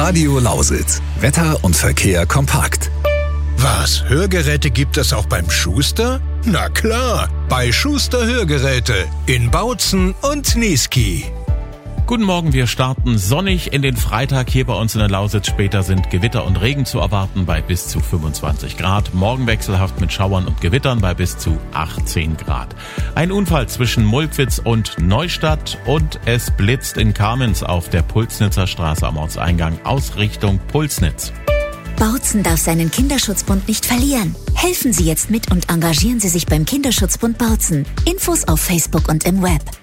Radio Lausitz. Wetter und Verkehr kompakt. Was, Hörgeräte gibt es auch beim Schuster? Na klar, bei Schuster Hörgeräte in Bautzen und Niesky. Guten Morgen, wir starten sonnig in den Freitag hier bei uns in der Lausitz. Später sind Gewitter und Regen zu erwarten bei bis zu 25 Grad. Morgen wechselhaft mit Schauern und Gewittern bei bis zu 18 Grad. Ein Unfall zwischen Mulkwitz und Neustadt und es blitzt in Kamenz auf der Pulsnitzer Straße am Ortseingang aus Richtung Pulsnitz. Bautzen darf seinen Kinderschutzbund nicht verlieren. Helfen Sie jetzt mit und engagieren Sie sich beim Kinderschutzbund Bautzen. Infos auf Facebook und im Web.